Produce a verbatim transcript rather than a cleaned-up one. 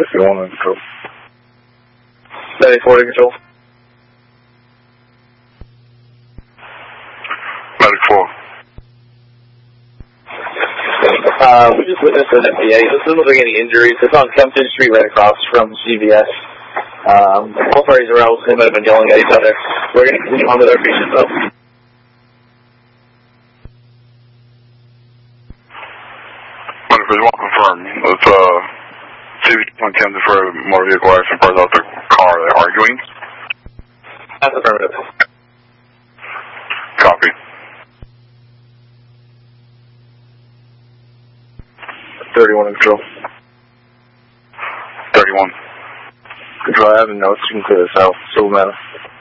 fifty-one to control. ninety-four to control. ninety-four. Uh, we just witnessed an M P A. This doesn't look like any injuries. It's on Kempton Street right across from C V S. Um, both parties are out. They might have been yelling at each other. We're going to continue on with our patient, though. ninety-four, one confirm. It's, uh, C V on Kempton for a motor vehicle accident, parts out the car. They're arguing. That's affirmative. Copy. thirty-one in control. thirty-one. Control, I have notes. You can clear this out. Civil matter.